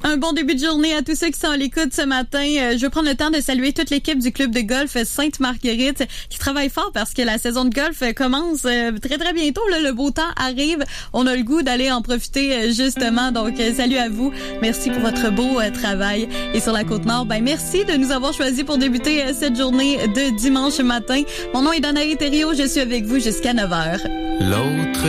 Un bon début de journée à tous ceux qui sont à l'écoute ce matin. Je veux prendre le temps de saluer toute l'équipe du club de golf Sainte-Marguerite qui travaille fort parce que la saison de golf commence très très bientôt. Là, le beau temps arrive. On a le goût d'aller en profiter justement. Donc, salut à vous. Merci pour votre beau travail. Et sur la Côte-Nord, merci de nous avoir choisis pour débuter cette journée de dimanche matin. Mon nom est Danae Thériault. Je suis avec vous jusqu'à 9h. L'autre